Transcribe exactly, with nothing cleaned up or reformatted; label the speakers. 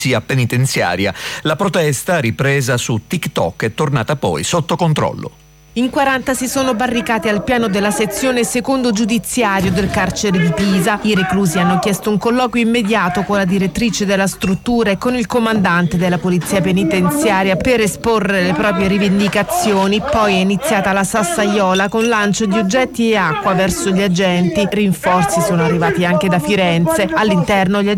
Speaker 1: penitenziaria. La protesta, ripresa su TikTok, è tornata poi sotto controllo.
Speaker 2: In quaranta si sono barricati al piano della sezione secondo giudiziario del carcere di Pisa. I reclusi hanno chiesto un colloquio immediato con la direttrice della struttura e con il comandante della polizia penitenziaria per esporre le proprie rivendicazioni. Poi è iniziata la sassaiola con lancio di oggetti e acqua verso gli agenti. Rinforzi sono arrivati anche da Firenze. All'interno gli agenti